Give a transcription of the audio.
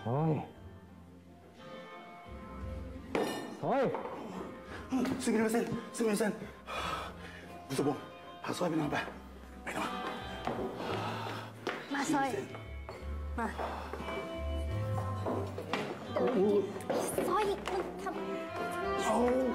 서이! 스미마센. 무서워. 서이ไปนอนไปนอนมาซอยมาเดี๋ยวซอยมันทำ